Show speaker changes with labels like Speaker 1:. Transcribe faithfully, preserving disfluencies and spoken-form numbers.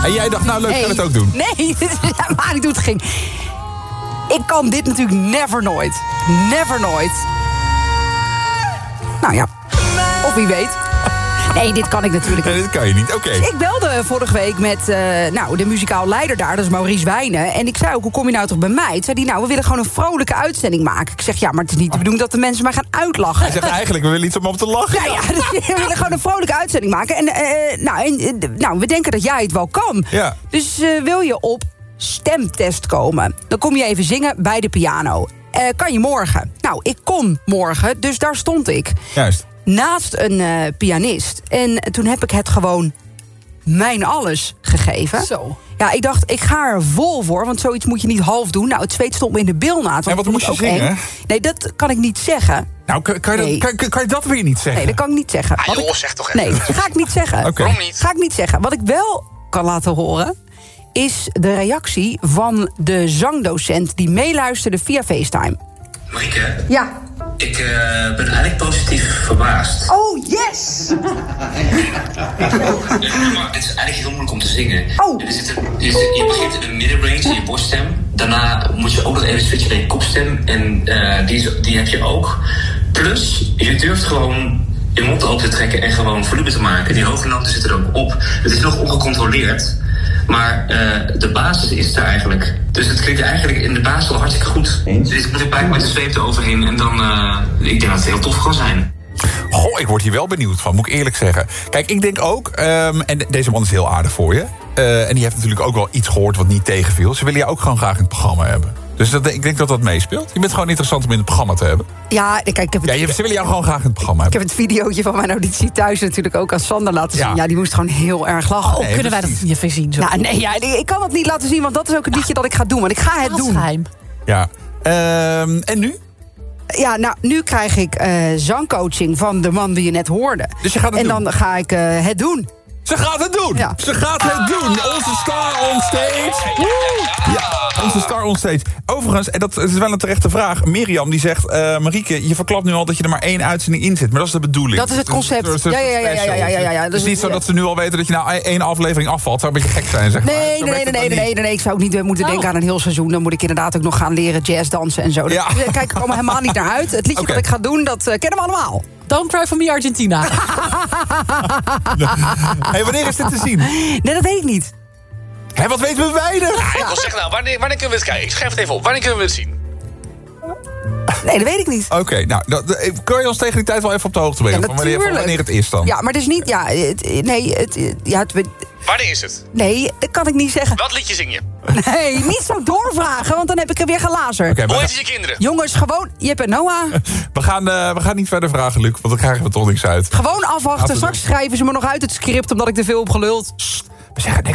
Speaker 1: En jij dacht, nou leuk,
Speaker 2: nee.
Speaker 1: ga het ook doen.
Speaker 2: Nee, maar ik doe het ging. Ik kan dit natuurlijk never nooit. Never nooit. Nou ja, of wie weet. Nee, dit kan ik natuurlijk niet.
Speaker 1: Nee, dit kan je niet, oké. Okay.
Speaker 2: Ik belde vorige week met uh, nou, de muzikaal leider daar, dat is Maurice Wijnen. En ik zei ook, hoe kom je nou toch bij mij? Toen zei hij, nou, we willen gewoon een vrolijke uitzending maken. Ik zeg, ja, maar het is niet de bedoeling dat de mensen mij gaan uitlachen.
Speaker 1: Hij zegt eigenlijk, we willen iets om op te lachen.
Speaker 2: Ja, ja, dus we willen gewoon een vrolijke uitzending maken. En, uh, nou, en uh, nou, we denken dat jij het wel kan.
Speaker 1: Ja.
Speaker 2: Dus uh, wil je op stemtest komen? Dan kom je even zingen bij de piano. Uh, kan je morgen? Nou, ik kon morgen, dus daar stond ik.
Speaker 1: Juist.
Speaker 2: Naast een uh, pianist. En toen heb ik het gewoon mijn alles gegeven.
Speaker 3: Zo.
Speaker 2: Ja, ik dacht, ik ga er vol voor, want zoiets moet je niet half doen. Nou, het zweet stond me in de bilnaad.
Speaker 1: En wat moest je zingen? Eng.
Speaker 2: Nee, dat kan ik niet zeggen.
Speaker 1: Nou, kan, kan, je
Speaker 2: nee.
Speaker 1: dat, kan, kan je dat weer niet zeggen?
Speaker 2: Nee, dat kan ik niet zeggen.
Speaker 4: Ah, joh,
Speaker 2: ik,
Speaker 4: zeg toch even.
Speaker 2: Nee, dat ga ik niet zeggen.
Speaker 1: Okay.
Speaker 4: Waarom niet?
Speaker 2: Ga ik niet zeggen. Wat ik wel kan laten horen, is de reactie van de zangdocent die meeluisterde via FaceTime.
Speaker 5: Marieke?
Speaker 2: Ja.
Speaker 5: Ik uh, ben eigenlijk positief verbaasd.
Speaker 2: Oh, yes!
Speaker 5: Ja, maar het is eigenlijk heel moeilijk om te zingen.
Speaker 2: Oh.
Speaker 5: Er zit een, je, zit, je begint in een middenrange in je borststem. Daarna moet je ook nog even switchen naar je kopstem. En uh, die, is, die heb je ook. Plus, je durft gewoon je mond open te trekken en gewoon volume te maken. Die hoge noten zitten er ook op. Het is nog ongecontroleerd. Maar uh, de basis is er eigenlijk. Dus het klinkt eigenlijk in de basis al hartstikke goed. Eens? Dus ik moet er bijna met de zweep eroverheen. En dan, uh, ik denk dat het heel tof kan zijn.
Speaker 1: Goh, ik word hier wel benieuwd van, moet ik eerlijk zeggen. Kijk, ik denk ook, um, en deze man is heel aardig voor je. Uh, en die heeft natuurlijk ook wel iets gehoord wat niet tegenviel. Ze willen jou ook gewoon graag in het programma hebben. Dus dat, ik denk dat dat meespeelt. Je bent gewoon interessant om in het programma te hebben.
Speaker 2: Ja, kijk, ik heb het,
Speaker 1: ja, je, ze willen jou gewoon graag in het programma hebben.
Speaker 2: Ik heb het videootje van mijn auditie thuis natuurlijk ook aan Sander laten zien. Ja, ja die moest gewoon heel erg lachen.
Speaker 3: Oh, nee, kunnen wij dat niet even zien? Zo?
Speaker 2: Nou, nee, ja, ik kan het niet laten zien, want dat is ook het liedje dat ik ga doen. Want ik ga het doen.
Speaker 3: Geheim.
Speaker 1: Ja, um, en nu?
Speaker 2: Ja, nou, nu krijg ik uh, zangcoaching van de man die je net hoorde.
Speaker 1: Dus je gaat het
Speaker 2: en
Speaker 1: doen?
Speaker 2: En dan ga ik uh, het doen.
Speaker 1: Ze gaat het doen! Ja. Ze gaat het doen! Onze star on stage! Woe! Ja, onze star on stage. Overigens, en dat is wel een terechte vraag. Mirjam die zegt, uh, Marieke, je verklapt nu al dat je er maar één uitzending in zit. Maar dat is de bedoeling.
Speaker 2: Dat is het concept.
Speaker 1: Dus, dus, dus,
Speaker 2: ja, ja, ja, ja, ja, ja, ja, ja.
Speaker 1: Het is niet zo dat ze nu al weten dat je nou één aflevering afvalt. Zou een beetje gek zijn, zeg maar.
Speaker 2: Nee, nee, nee, nee, nee, nee, nee. Ik zou ook niet moeten denken aan een heel seizoen. Dan moet ik inderdaad ook nog gaan leren jazzdansen en zo.
Speaker 1: Ja.
Speaker 2: Daar kijk ik allemaal helemaal niet naar uit. Het liedje
Speaker 1: okay.
Speaker 2: dat ik ga doen, dat uh, kennen we allemaal.
Speaker 3: Don't Cry For Me Argentina.
Speaker 1: Hey, wanneer is dit te zien?
Speaker 2: Nee, dat weet ik niet.
Speaker 1: Hé, wat weten we weinig?
Speaker 4: Ja, ik wil zeggen, nou, wanneer, wanneer kunnen we het kijken? Ik schrijf het even op. Wanneer kunnen we het zien?
Speaker 2: Nee, dat weet ik niet.
Speaker 1: Oké, okay, nou, dat, kun je ons tegen die tijd wel even op de hoogte brengen?
Speaker 2: Ja,
Speaker 1: van, wanneer, van wanneer het is dan?
Speaker 2: Ja, maar het is niet... Ja, het, nee, het, ja, het,
Speaker 4: wanneer is het?
Speaker 2: Nee, dat kan ik niet zeggen.
Speaker 4: Wat liedje zing je?
Speaker 2: Nee, niet zo doorvragen, want dan heb ik er weer gelazer.
Speaker 1: Okay,
Speaker 4: Hoe heet je kinderen?
Speaker 2: Jongens, gewoon Jip en Noah.
Speaker 1: We gaan, uh, we gaan niet verder vragen, Luc, want dan krijgen we toch niks uit.
Speaker 2: Gewoon afwachten. Straks schrijven ze me nog uit het script omdat ik te veel heb geluld.
Speaker 1: We zeggen niks.